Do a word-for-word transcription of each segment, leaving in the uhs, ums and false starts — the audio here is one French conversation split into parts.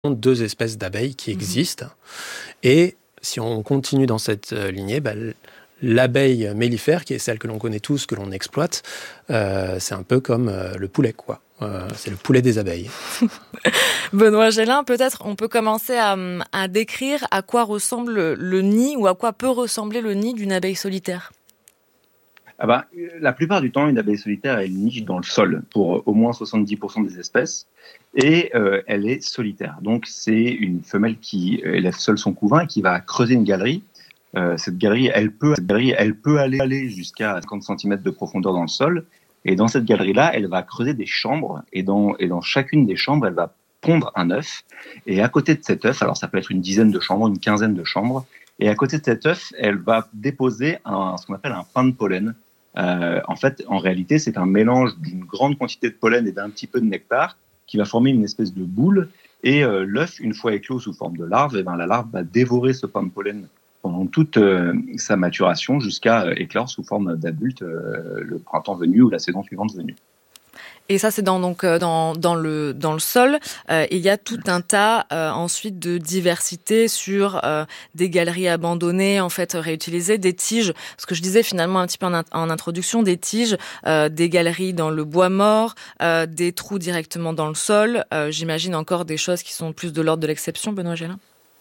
deux espèces d'abeilles qui existent. Mmh. Et si on continue dans cette lignée, bah, l'abeille mellifère, qui est celle que l'on connaît tous, que l'on exploite, euh, c'est un peu comme euh, le poulet, quoi. Euh, c'est le poulet des abeilles. Benoît Gélin, peut-être on peut commencer à, à décrire à quoi ressemble le, le nid ou à quoi peut ressembler le nid d'une abeille solitaire. Ah bah, la plupart du temps, une abeille solitaire, elle niche dans le sol pour au moins soixante-dix pour cent des espèces et euh, elle est solitaire. Donc, c'est une femelle qui élève seule son couvain et qui va creuser une galerie. Euh, cette galerie, elle peut, cette galerie, elle peut aller, aller jusqu'à cinquante centimètres de profondeur dans le sol. Et dans cette galerie-là, elle va creuser des chambres et dans, et dans chacune des chambres, elle va pondre un œuf. Et à côté de cet œuf, alors ça peut être une dizaine de chambres, une quinzaine de chambres, et à côté de cet œuf, elle va déposer un, ce qu'on appelle un pain de pollen. Euh, en fait, en réalité, c'est un mélange d'une grande quantité de pollen et d'un petit peu de nectar qui va former une espèce de boule. Et euh, l'œuf, une fois éclos sous forme de larve, et ben, la larve va dévorer ce pain de pollen pendant toute euh, sa maturation jusqu'à euh, éclore sous forme d'adulte euh, le printemps venu ou la saison suivante venue. Et ça, c'est dans, donc, dans, dans, le, dans le sol. Euh, et il y a tout un tas euh, ensuite de diversité sur euh, des galeries abandonnées, en fait, réutilisées, des tiges. Ce que je disais finalement un petit peu en, in- en introduction, des tiges, euh, des galeries dans le bois mort, euh, des trous directement dans le sol. Euh, j'imagine encore des choses qui sont plus de l'ordre de l'exception, Benoît Gélin.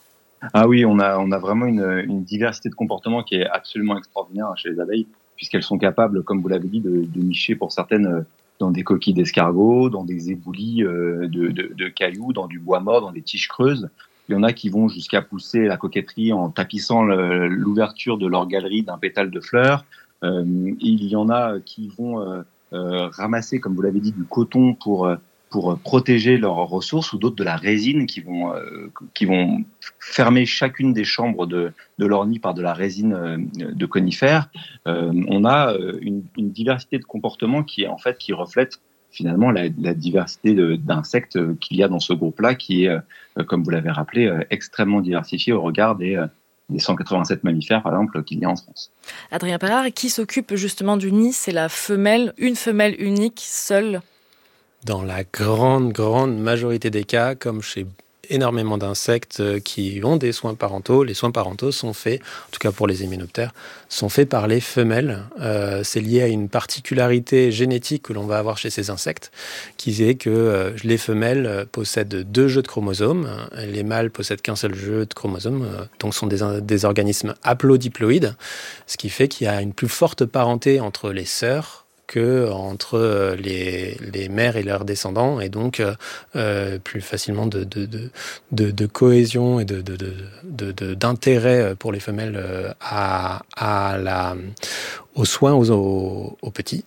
Ah oui, on a, on a vraiment une, une diversité de comportements qui est absolument extraordinaire chez les abeilles, puisqu'elles sont capables, comme vous l'avez dit, de, de nicher pour certaines dans des coquilles d'escargots, dans des éboulis de, de, de cailloux, dans du bois mort, dans des tiges creuses. Il y en a qui vont jusqu'à pousser la coquetterie en tapissant le, l'ouverture de leur galerie d'un pétale de fleurs. Euh, il y en a qui vont euh, euh, ramasser, comme vous l'avez dit, du coton pour pour protéger leurs ressources, ou d'autres de la résine qui vont euh, qui vont fermer chacune des chambres de de leur nid par de la résine euh, de conifères. Euh, on a une, une diversité de comportements qui en fait qui reflète finalement la, la diversité de, d'insectes qu'il y a dans ce groupe-là, qui est, euh, comme vous l'avez rappelé, euh, extrêmement diversifié au regard des euh, des cent quatre-vingt-sept mammifères, par exemple, qu'il y a en France. Adrien Perard, qui s'occupe justement du nid, c'est la femelle, une femelle unique, seule. Dans la grande, grande majorité des cas, comme chez énormément d'insectes qui ont des soins parentaux, les soins parentaux sont faits, en tout cas pour les hyménoptères, sont faits par les femelles. Euh, c'est lié à une particularité génétique que l'on va avoir chez ces insectes, qui est que euh, les femelles possèdent deux jeux de chromosomes, les mâles possèdent qu'un seul jeu de chromosomes, euh, donc sont des, des organismes haplodiploïdes, ce qui fait qu'il y a une plus forte parenté entre les sœurs que entre les, les mères et leurs descendants, et donc euh, plus facilement de, de, de, de, de cohésion et de, de, de, de, de, d'intérêt pour les femelles à, à la, aux soins aux, aux, aux petits.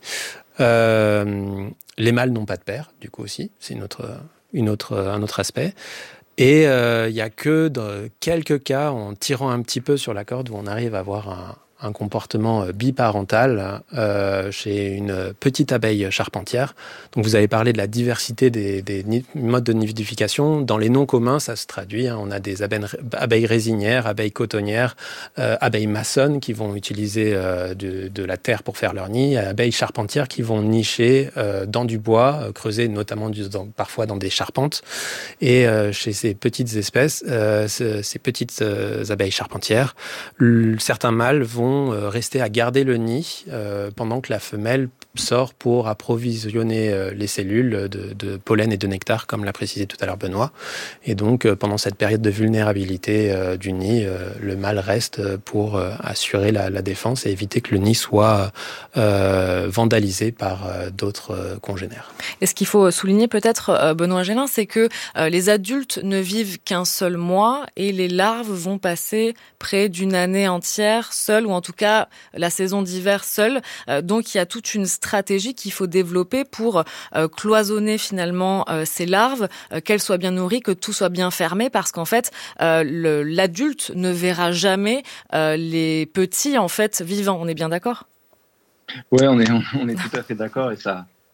Euh, les mâles n'ont pas de père, du coup aussi, c'est une autre, une autre, un autre aspect. Et il euh, n'y a que dans quelques cas, en tirant un petit peu sur la corde, où on arrive à avoir un un comportement biparental euh, chez une petite abeille charpentière. Donc vous avez parlé de la diversité des, des modes de nidification. Dans les noms communs, ça se traduit. Hein. On a des abeilles, abeilles résinières, abeilles cotonnières, euh, abeilles maçonnes qui vont utiliser euh, de, de la terre pour faire leur nid, abeilles charpentières qui vont nicher euh, dans du bois, euh, creuser notamment du, dans, parfois dans des charpentes. Et euh, chez ces petites espèces, euh, ces, ces petites euh, abeilles charpentières, l- certains mâles vont rester à garder le nid euh, pendant que la femelle sort pour approvisionner euh, les cellules de, de pollen et de nectar, comme l'a précisé tout à l'heure Benoît. Et donc, euh, pendant cette période de vulnérabilité euh, du nid, euh, le mâle reste pour euh, assurer la, la défense et éviter que le nid soit euh, vandalisé par euh, d'autres euh, congénères. Et ce qu'il faut souligner peut-être, euh, Benoît Gélin, c'est que euh, les adultes ne vivent qu'un seul mois et les larves vont passer près d'une année entière seules, ou en tout cas la saison d'hiver seule. Euh, donc il y a toute une stratégie qu'il faut développer pour euh, cloisonner finalement euh, ces larves, euh, qu'elles soient bien nourries, que tout soit bien fermé, parce qu'en fait euh, le, l'adulte ne verra jamais euh, les petits en fait vivants. On est bien d'accord ? Ouais, on est on est tout à fait d'accord, et ça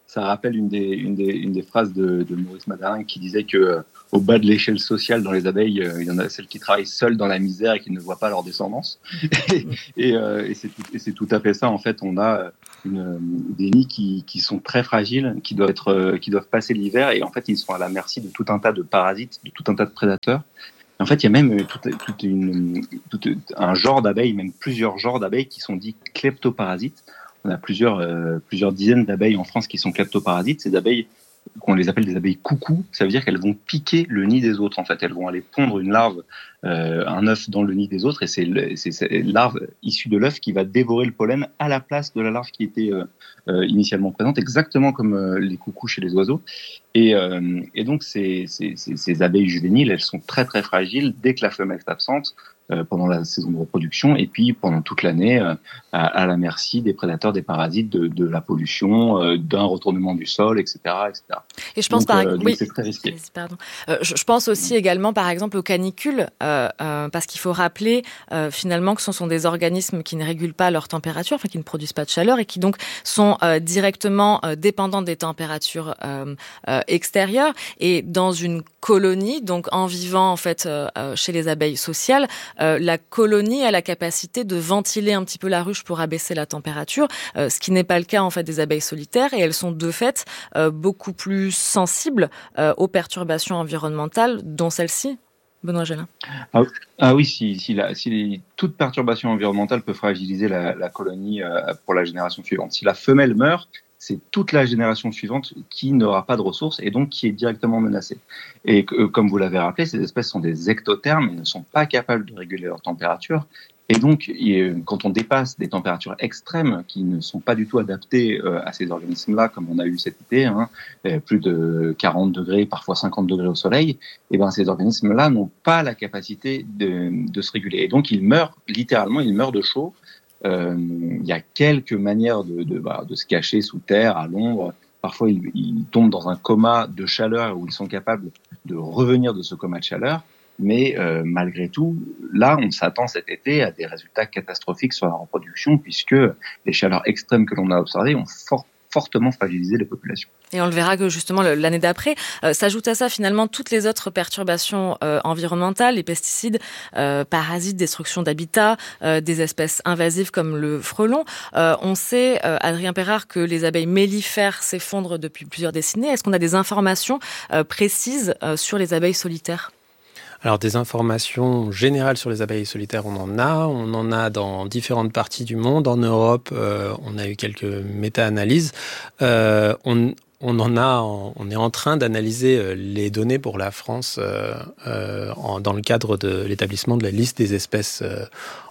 ça rappelle une des, une des, une des phrases de, de Maurice Madarin qui disait que euh, au bas de l'échelle sociale dans les abeilles, euh, il y en a celles qui travaillent seules dans la misère et qui ne voient pas leur descendance. et et, euh, et, c'est tout, et c'est tout à fait ça. En fait, on a une, des nids qui, qui sont très fragiles, qui doivent, être, euh, qui doivent passer l'hiver. Et en fait, ils sont à la merci de tout un tas de parasites, de tout un tas de prédateurs. En fait, il y a même tout, tout une, tout un genre d'abeilles, même plusieurs genres d'abeilles qui sont dits kleptoparasites. On a plusieurs, euh, plusieurs dizaines d'abeilles en France qui sont kleptoparasites. Ces abeilles, qu'on les appelle des abeilles coucou, ça veut dire qu'elles vont piquer le nid des autres. En fait, elles vont aller pondre une larve, euh, un œuf dans le nid des autres, et c'est, le, c'est cette larve issue de l'œuf qui va dévorer le pollen à la place de la larve qui était euh, euh, initialement présente, exactement comme euh, les coucous chez les oiseaux. Et, euh, et donc, ces, ces, ces, ces abeilles juvéniles, elles sont très très fragiles dès que la femelle est absente, euh, pendant la saison de reproduction, et puis pendant toute l'année, euh, à, à la merci des prédateurs, des parasites, de, de la pollution, euh, d'un retournement du sol, et cetera, et cetera. Et je pense donc, par euh, oui. donc c'est très risqué. Pardon. Euh, je, je pense aussi également, par exemple, aux canicules, euh, euh, parce qu'il faut rappeler euh, finalement que ce sont des organismes qui ne régulent pas leur température, enfin qui ne produisent pas de chaleur et qui donc sont euh, directement euh, dépendants des températures euh, euh, extérieures. Et dans une colonie, donc en vivant en fait euh, chez les abeilles sociales, euh, la colonie a la capacité de ventiler un petit peu la ruche pour abaisser la température, euh, ce qui n'est pas le cas en fait des abeilles solitaires, et elles sont de fait euh, beaucoup plus sensibles euh, aux perturbations environnementales, dont celle-ci. Benoît Gélin. Ah, ah oui, si, si, la, si les, toute perturbation environnementale peut fragiliser la, la colonie euh, pour la génération suivante. Si la femelle meurt, c'est toute la génération suivante qui n'aura pas de ressources et donc qui est directement menacée. Et euh, comme vous l'avez rappelé, ces espèces sont des ectothermes, elles ne sont pas capables de réguler leur température. Et donc, quand on dépasse des températures extrêmes qui ne sont pas du tout adaptées à ces organismes-là, comme on a eu cet été, hein, plus de quarante degrés, parfois cinquante degrés au soleil, et ben ces organismes-là n'ont pas la capacité de, de se réguler. Et donc, ils meurent, littéralement, ils meurent de chaud. Euh, il y a quelques manières de, de, bah, de se cacher sous terre, à l'ombre. Parfois, ils, ils tombent dans un coma de chaleur où ils sont capables de revenir de ce coma de chaleur. Mais euh, malgré tout, là, on s'attend cet été à des résultats catastrophiques sur la reproduction, puisque les chaleurs extrêmes que l'on a observées ont fort, fortement fragilisé les populations. Et on le verra que justement l'année d'après, euh, s'ajoutent à ça finalement toutes les autres perturbations euh, environnementales, les pesticides, euh, parasites, destruction d'habitats, euh, des espèces invasives comme le frelon. Euh, on sait, euh, Adrien Perrard, que les abeilles mellifères s'effondrent depuis plusieurs décennies. Est-ce qu'on a des informations euh, précises euh, sur les abeilles solitaires ? Alors, des informations générales sur les abeilles solitaires, on en a. On en a dans différentes parties du monde. En Europe, euh, on a eu quelques méta-analyses. Euh, on, on en a, on est en train d'analyser les données pour la France euh, euh, en, dans le cadre de l'établissement de la liste des espèces euh,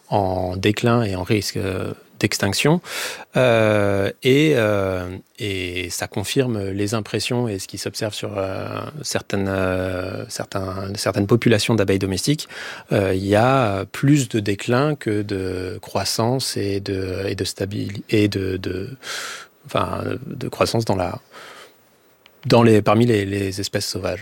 en déclin et en risque euh, d'extinction. Euh, et, euh, et ça confirme les impressions et ce qui s'observe sur euh, certaines, euh, certains, certaines populations d'abeilles domestiques. Euh, il y a plus de déclin que de croissance et de, et de stabilité, et de, de, enfin, de croissance dans la, dans les, parmi les, les espèces sauvages.